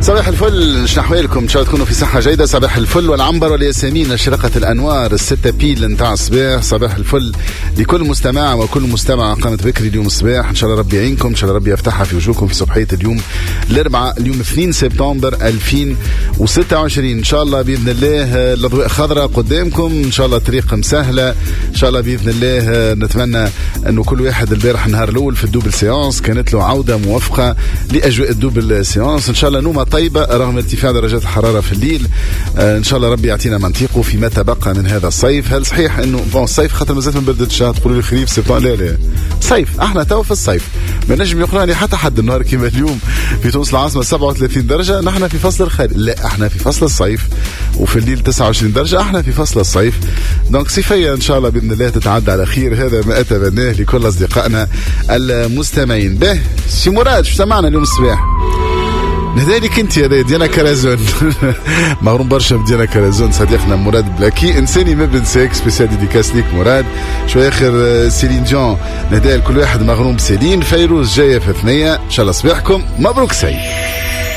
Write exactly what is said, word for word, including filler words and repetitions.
صباح الفل، شنحوالكم؟ ان شاء الله تكونوا في صحه جيده. صباح الفل والعنبر والياسمين، اشرقت الانوار، الستة بيل نتاع الصباح. صباح الفل لكل مستمع وكل مستمع قامت بكري اليوم الصباح. ان شاء الله ربي يعينكم، ان شاء الله ربي يفتحها في وجوهكم في صباحيه اليوم الاربعاء، اليوم اثنين سبتمبر ألفين وستة وعشرين. ان شاء الله باذن الله الاضواء خضراء قدامكم، ان شاء الله طريق مسهله، ان شاء الله باذن الله. نتمنى انه كل واحد البارح النهار الاول في الدوبل سيانس كانت له عوده موفقه لاجواء الدوبل سيانس. ان شاء الله نومه طيبه رغم ارتفاع درجات الحراره في الليل. آه ان شاء الله ربي يعطينا منطقه فيما تبقى من هذا الصيف. هل صحيح انه بون الصيف خاطر مازال ما بردتش؟ تقولوا لي خريف سبتمبر، لا لا صيف، احنا تو في الصيف. ما نجم يقراني حتى حد النهار كيما اليوم في تونس العاصمه سبعة وثلاثين درجه نحن في فصل الخريف، لا احنا في فصل الصيف، وفي الليل تسعة وعشرين درجه احنا في فصل الصيف. دونك صيفيه ان شاء الله باذن الله تتعدى على خير، هذا ما اتمناه لكل اصدقائنا المستمعين. به سي مراد شو سمعنا اليوم الصباح؟ نهدالك انت يا ديانا كرازون مغروم برشا بديانا كرازون صديقنا مراد بلاكي، انساني ما بنساك، سبيسيال ديديكاس ليك مراد. شو اخر سيلين جون نهدال كل واحد مغروم بسيلين. فيروز جايه في ثنيه، ان شاء الله صباحكم مبروك سعيد.